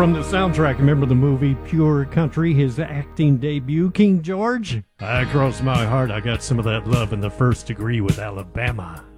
from the soundtrack. Remember the movie Pure Country, his acting debut, King George? Across my heart, I got some of that love in the first degree with Alabama.